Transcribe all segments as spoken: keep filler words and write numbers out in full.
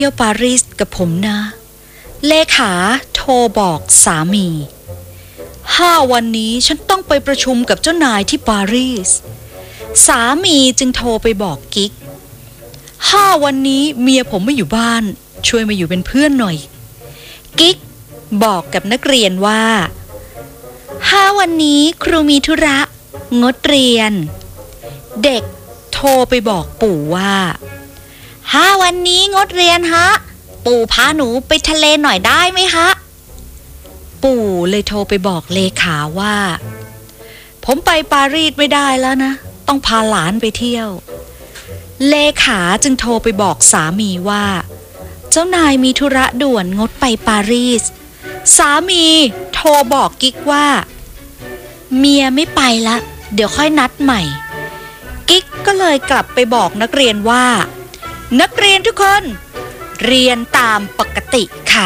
เที่ยวปารีสกับผมนะเลขาโทรบอกสามีห้าวันนี้ฉันต้องไปประชุมกับเจ้านายที่ปารีสสามีจึงโทรไปบอกกิ๊กห้าวันนี้เมียผมไม่อยู่บ้านช่วยมาอยู่เป็นเพื่อนหน่อยกิ๊กบอกกับนักเรียนว่าห้าวันนี้ครูมีธุระงดเรียนเด็กโทรไปบอกปู่ว่าห้าวันนี้งดเรียนฮะปู่พาหนูไปทะเลหน่อยได้ไหมฮะปู่เลยโทรไปบอกเลขาว่าผมไปปารีสไม่ได้แล้วนะต้องพาหลานไปเที่ยวเลขาจึงโทรไปบอกสามีว่าเจ้านายมีธุระด่วนงดไปปารีสสามีโทรบอกกิ๊กว่าเมียไม่ไปละเดี๋ยวค่อยนัดใหม่กิ๊กก็เลยกลับไปบอกนักเรียนว่านักเรียนทุกคนเรียนตามปกติค่ะ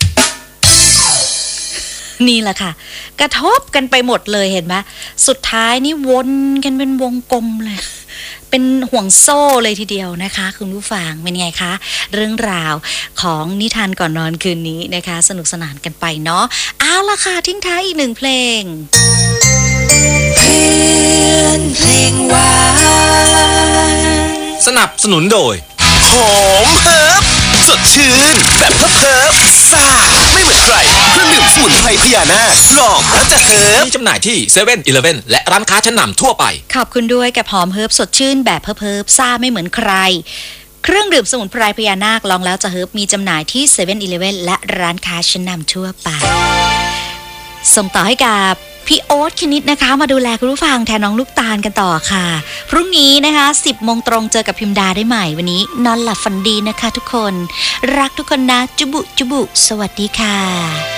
นี่แหละค่ะกระทบกันไปหมดเลยเห็นไหมสุดท้ายนี่วนกันเป็นวงกลมเลยเป็นห่วงโซ่เลยทีเดียวนะคะคุณผู้ฟังเป็นไงคะเรื่องราวของนิทานก่อนนอนคืนนี้นะคะสนุกสนานกันไปเนาะเอาล่ะค่ะทิ้งท้ายอีกหนึ่งเพลงเพื่อนเพลงหวานสนับสนุนโดยหอมเฮิร์บสดชื่นแบบเฮิร์บเฮิร์บซ่าไม่เหมือนใครเครื่องดื่มสมุนไพรพญานาคลองแล้วจะเฮิร์บมีจำหน่ายที่เซเว่นอีเลฟเว่นและร้านค้าชั้นนำทั่วไปขอบคุณด้วยกับหอมเฮิร์บสดชื่นแบบเฮิร์บเฮิร์บซ่าไม่เหมือนใครเครื่องดื่มสมุนไพรพญานาคลองแล้วจะเฮิร์บมีจำหน่ายที่เซเว่นอีเลฟเว่นและร้านค้าชั้นนำทั่วไปส่งต่อให้กับพี่โอ๊ตคณิตนะคะมาดูแลคุณผู้ฟังแทนน้องลูกตาลกันต่อค่ะพรุ่งนี้นะคะสิบโมงตรงเจอกับพิมดาได้ใหม่วันนี้นอนหลับฝันดีนะคะทุกคนรักทุกคนนะจุบุจุบุสวัสดีค่ะ